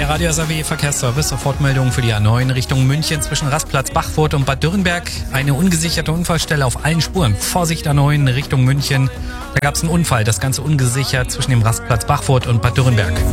Der Radio SAW Verkehrsservice, Sofortmeldung für die A9 Richtung München zwischen Rastplatz Bachfurt und Bad Dürrenberg. Eine ungesicherte Unfallstelle auf allen Spuren. Vorsicht A9 Richtung München. Da gab es einen Unfall, das Ganze ungesichert zwischen dem Rastplatz Bachfurt und Bad Dürrenberg.